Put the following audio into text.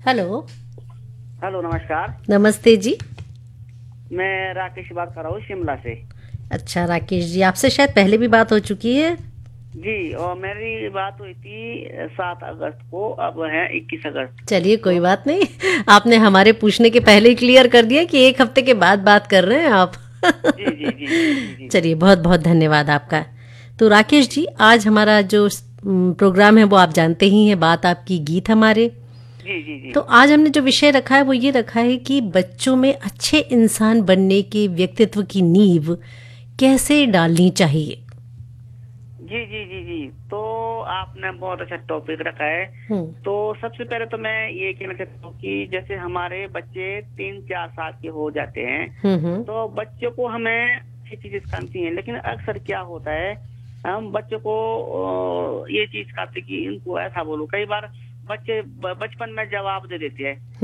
Hello. Hello, नमस्कार। नमस्ते जी। मैं राकेश बात कर रहा हूँ शिमला से। अच्छा राकेश जी, आपसे शायद पहले भी बात हो चुकी है। जी, और मेरी बात हुई थी 7 अगस्त को, अब है 21 अगस्त। चलिए कोई तो बात नहीं। आपने हमारे पूछने के पहले ही क्लियर कर दिया कि एक हफ्ते के बाद बात कर रहे हैं आप। जी जी जी जी जी जी चलिए बहुत बहुत धन्यवाद आपका। तो जी राकेश जी जी, आज हमारा जो प्रोग्राम है वो आप जानते ही हैं, बात आपकी गीत हमारे। जी जी जी तो आज हमने जो विषय रखा है वो ये रखा है कि बच्चों में अच्छे इंसान बनने की व्यक्तित्व की नींव कैसे डालनी चाहिए। जी जी जी जी। तो आपने बहुत अच्छा टॉपिक रखा है। हम्म। तो सबसे पहले तो मैं ये कहना चाहता हूँ कि जैसे हमारे बच्चे 3-4 साल के हो जाते हैं, हम्म। तो बच्चों को हमें अच्छी चीज सिखानी चाहिए। लेकिन अक्सर क्या होता है, हम बच्चों को ये चीज सिखाते कि इनको ऐसा बोलो। कई बार बच्चे बचपन में जवाब दे देते हैं